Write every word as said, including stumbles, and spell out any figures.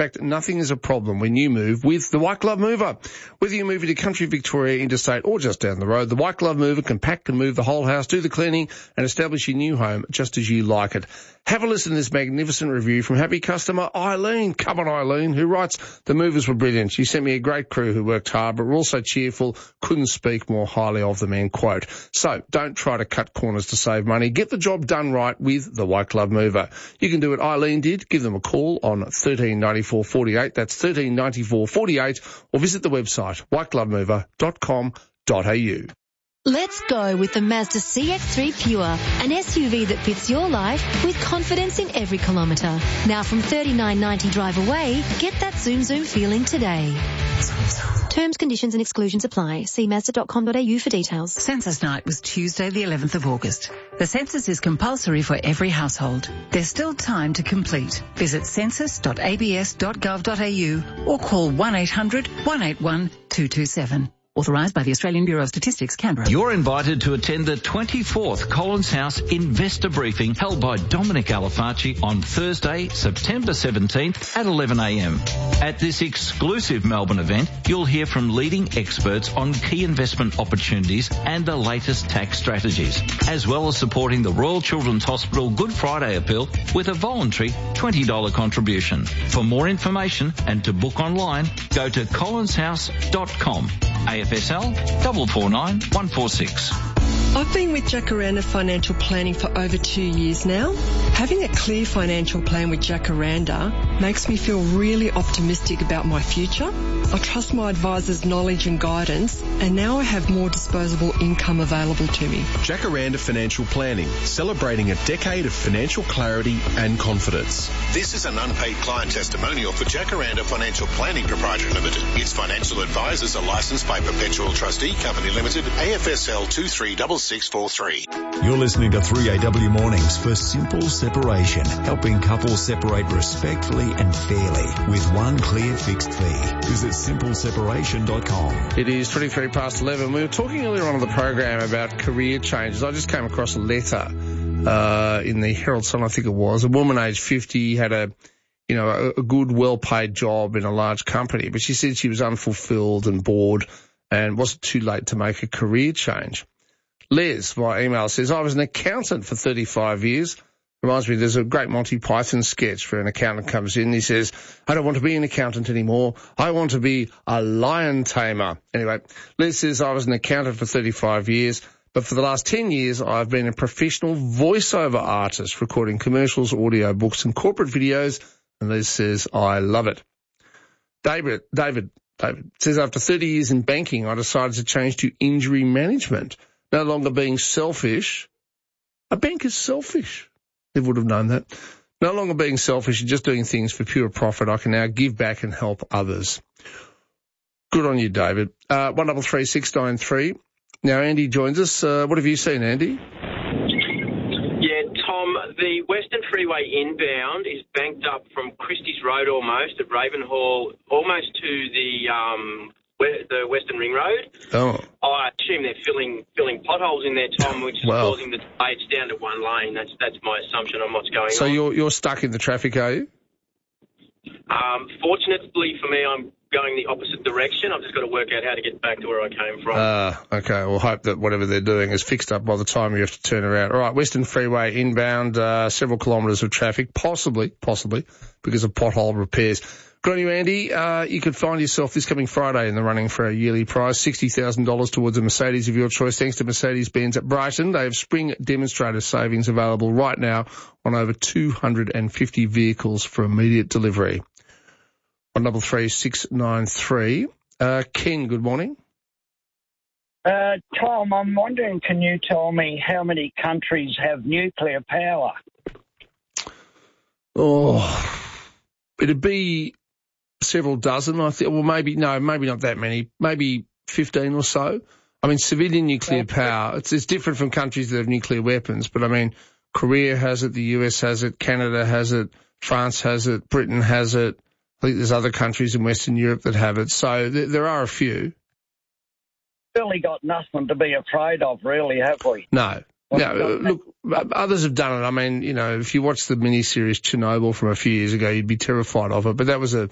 fact, nothing is a problem when you move with the White Glove Mover. Whether you move into country Victoria, interstate, or just down the road, the White Glove Mover can pack and move the whole house, do the cleaning, and establish your new home just as you like it. Have a listen to this magnificent review from happy customer Eileen. Come on, Eileen, who writes, the movers were brilliant. She sent me a great crew who worked hard, but were also cheerful. Couldn't speak more highly of them, end quote. So don't try to cut corners to save money. Get the job done right with the White Glove Mover. You can do what Eileen did. Give them a call on thirteen ninety-four forty-eight. That's thirteen ninety-four forty-eight, or visit the website white glove mover dot com dot a u. Let's go with the Mazda C X three Pure, an S U V that fits your life with confidence in every kilometre. Now from thirty-nine ninety drive away, get that zoom zoom feeling today. Terms, conditions and exclusions apply. See mazda dot com dot a u for details. Census night was Tuesday the eleventh of August. The census is compulsory for every household. There's still time to complete. Visit census dot a b s dot gov dot a u or call one eight hundred one eight one two two seven. Authorised by the Australian Bureau of Statistics, Canberra. You're invited to attend the twenty-fourth Collins House Investor Briefing held by Dominic Alifacci on Thursday, September seventeenth at eleven a m. At this exclusive Melbourne event, you'll hear from leading experts on key investment opportunities and the latest tax strategies, as well as supporting the Royal Children's Hospital Good Friday appeal with a voluntary twenty dollars contribution. For more information and to book online, go to collins house dot com. A F S L four four nine one four six. I've been with Jacaranda Financial Planning for over two years now. Having a clear financial plan with Jacaranda makes me feel really optimistic about my future. I trust my advisor's knowledge and guidance, and now I have more disposable income available to me. Jacaranda Financial Planning, celebrating a decade of financial clarity and confidence. This is an unpaid client testimonial for Jacaranda Financial Planning Proprietary Limited. Its financial advisors are licensed by Perpetual Trustee Company Limited, A F S L two three six six four three. You're listening to three A W Mornings for Simple Separation, helping couples separate respectfully and fairly with one clear fixed fee. Visit simple separation dot com. It is twenty-three past eleven. We were talking earlier on in the program about career changes. I just came across a letter uh, in the Herald Sun, I think it was. A woman aged fifty had a, you know, a, a good, well-paid job in a large company, but she said she was unfulfilled and bored and wasn't too late to make a career change. Les, my email says, I was an accountant for thirty-five years. Reminds me, there's a great Monty Python sketch where an accountant comes in. He says, I don't want to be an accountant anymore. I want to be a lion tamer. Anyway, Les says, I was an accountant for thirty-five years, but for the last ten years, I've been a professional voiceover artist, recording commercials, audio books, and corporate videos. And Les says, I love it. David, David, David says, after thirty years in banking, I decided to change to injury management. No longer being selfish. A bank is selfish. They would have known that. No longer being selfish and just doing things for pure profit, I can now give back and help others. Good on you, David. Uh, one double three six nine three. Now, Andy joins us. Uh, what have you seen, Andy? Yeah, Tom, the Western Freeway inbound is banked up from Christie's Road almost, at Ravenhall, almost to the um, the Western Ring Road. Oh. I assume they're filling filling potholes in there, Tom, which is well, causing the delay. It's down to one lane. That's that's my assumption on what's going so on. So you're you're stuck in the traffic, are you? Um, fortunately for me, I'm going the opposite direction. I've just got to work out how to get back to where I came from. Ah, uh, okay. We'll hope that whatever they're doing is fixed up by the time you have to turn around. All right, Western Freeway inbound, uh, several kilometres of traffic, possibly, possibly, because of pothole repairs. Good on you, Andy. Uh, you could find yourself this coming Friday in the running for a yearly prize, sixty thousand dollars towards a Mercedes of your choice, thanks to Mercedes-Benz at Brighton. They have spring demonstrator savings available right now on over two hundred fifty vehicles for immediate delivery. One double three six nine three. Uh, Ken, good morning. Uh, Tom, I'm wondering, can you tell me how many countries have nuclear power? Oh, it'd be several dozen, I think. Well, maybe, no, maybe not that many. Maybe fifteen or so. I mean, civilian nuclear power, it's, it's different from countries that have nuclear weapons, but I mean, Korea has it, the U S has it, Canada has it, France has it, Britain has it. I think there's other countries in Western Europe that have it. So th- there are a few. Really got nothing to be afraid of, really, have we? No. No, look, others have done it. I mean, you know, if you watch the miniseries Chernobyl from a few years ago, you'd be terrified of it. But that was a